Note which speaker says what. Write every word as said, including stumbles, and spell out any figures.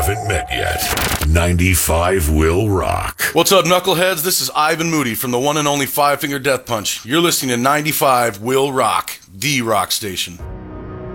Speaker 1: haven't met yet, ninety-five will rock.
Speaker 2: What's up, knuckleheads? This is Ivan Moody from the one and only Five Finger Death Punch. You're listening to ninety-five will rock, the rock station.